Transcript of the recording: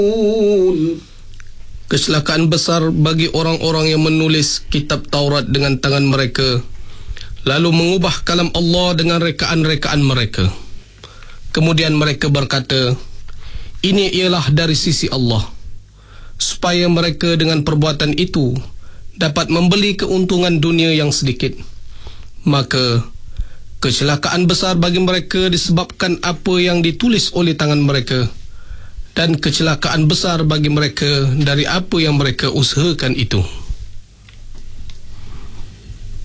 Kecelakaan besar bagi orang-orang yang menulis kitab Taurat dengan tangan mereka, lalu mengubah kalam Allah dengan rekaan-rekaan mereka. Kemudian mereka berkata, ini ialah dari sisi Allah, supaya mereka dengan perbuatan itu dapat membeli keuntungan dunia yang sedikit. Maka kecelakaan besar bagi mereka disebabkan apa yang ditulis oleh tangan mereka, dan kecelakaan besar bagi mereka dari apa yang mereka usahakan itu.